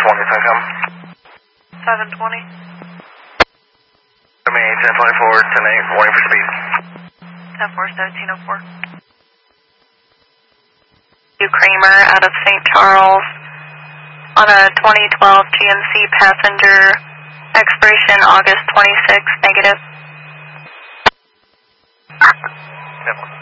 come. 720. I mean, 1024, 10-8, warning for speed. 10-4, 1704. Kramer out of St. Charles on a 2012 GMC passenger, expiration August 26, negative. 10-4.